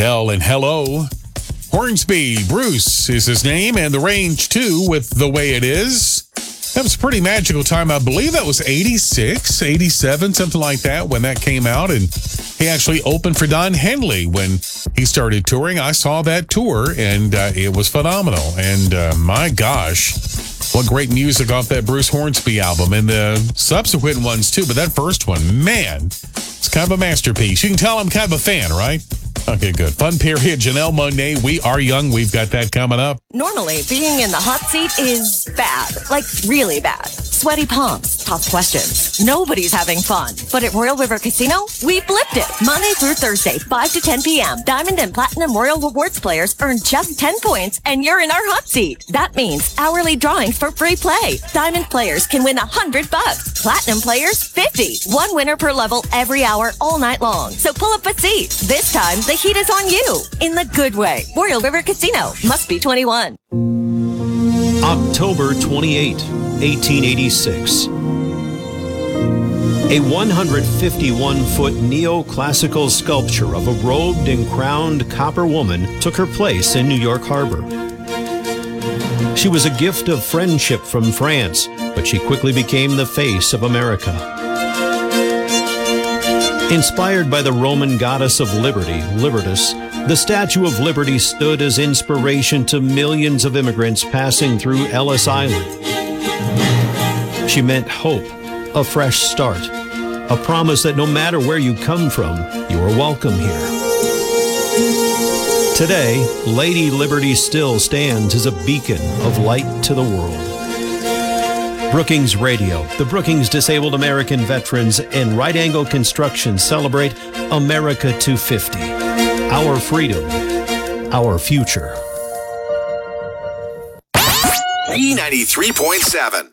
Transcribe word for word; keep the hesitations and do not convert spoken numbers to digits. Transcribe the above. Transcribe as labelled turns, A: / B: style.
A: Adele and Hello. Hornsby Bruce is his name, and the range too with The Way It Is. That was a pretty magical time. I believe that was eighty-six, eighty-seven, something like that when that came out. And he actually opened for Don Henley when he started touring. I saw that tour, and uh, it was phenomenal. And uh, my gosh, what great music off that Bruce Hornsby album, and the subsequent ones too. But that first one, man, it's kind of a masterpiece. You can tell I'm kind of a fan, right? Okay, good. Fun period. Janelle Monáe, We Are Young. We've got that coming up.
B: Normally, being in the hot seat is bad. Like, really bad. Sweaty palms, tough questions. Nobody's having fun. But at Royal River Casino, we flipped it. Monday through Thursday, five to ten p.m., Diamond and Platinum Royal Rewards players earn just ten points, and you're in our hot seat. That means hourly drawings for free play. Diamond players can win one hundred bucks. Platinum players, fifty. One winner per level every hour, all night long. So pull up a seat. This time, the heat is on you. In the good way. Royal River Casino. Must be twenty-one.
C: October twenty-eighth, eighteen eighty-six. A one hundred fifty-one foot neoclassical sculpture of a robed and crowned copper woman took her place in New York Harbor. She was a gift of friendship from France, but she quickly became the face of America. Inspired by the Roman goddess of liberty, Libertas, the Statue of Liberty stood as inspiration to millions of immigrants passing through Ellis Island. She meant hope, a fresh start, a promise that no matter where you come from, you are welcome here. Today, Lady Liberty still stands as a beacon of light to the world. Brookings Radio, the Brookings Disabled American Veterans, and Right Angle Construction celebrate America two fifty. Our freedom, our future.
D: B ninety-three point seven.